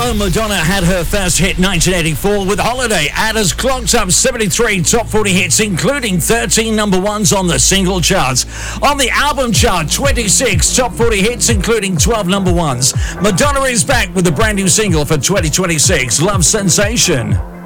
Well, Madonna had her first hit 1984 with Holiday. Adders clocked up 73 top 40 hits, including 13 number ones on the single charts. On the album chart, 26 top 40 hits, including 12 number ones. Madonna is back with a brand new single for 2026, Love Sensation.